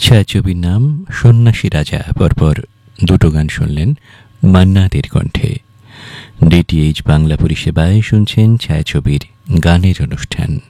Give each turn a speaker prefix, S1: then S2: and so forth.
S1: ছায়াছবির নাম সন্ন্যাসী রাজা। পরপর দুটো গান শুনলেন মান্না দের কণ্ঠে। ডিটিএইচ বাংলা পরিষেবায় শুনছেন ছায়াছবির গানের অনুষ্ঠান।